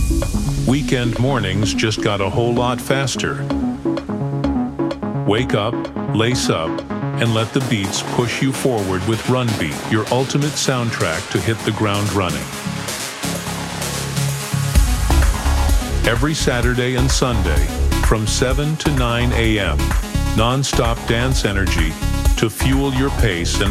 Weekend mornings just got a whole lot faster. Wake up, lace up, and let the beats push you forward with Run Beat, your ultimate soundtrack to hit the ground running. Every Saturday and Sunday, from 7 to 9 a.m., non-stop dance energy to fuel your pace and